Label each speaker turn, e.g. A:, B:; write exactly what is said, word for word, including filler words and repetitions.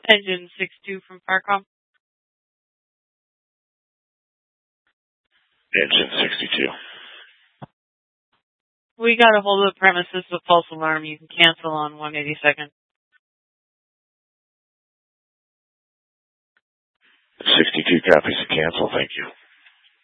A: Engine six two from Farcom.
B: Engine sixty-two.
A: We got a hold of the premises with false alarm. You can cancel on one eighty-second.
B: sixty-two copies to cancel, thank you.